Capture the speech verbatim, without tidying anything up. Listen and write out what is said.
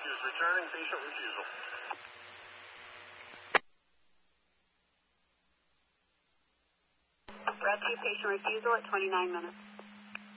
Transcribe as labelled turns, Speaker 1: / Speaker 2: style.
Speaker 1: Rescues returning, patient refusal.
Speaker 2: Rescue patient refusal at twenty-nine minutes.